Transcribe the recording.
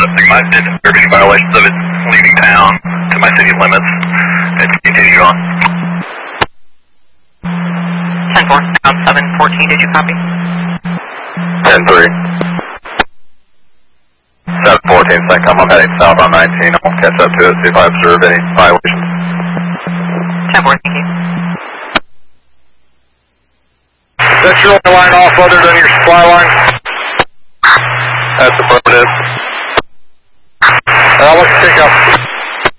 Sigma. I didn't observe any violations of it leaving town to my city limits. It's continued on. 10-4, sound 714, did you copy? 10-3. 714, SENCOM, I'm heading south on 19. I'll catch up to it, see if I observe any violations. 10-4, thank you. Is that your only line off other than your supply line? That's affirmative. Let's pick up.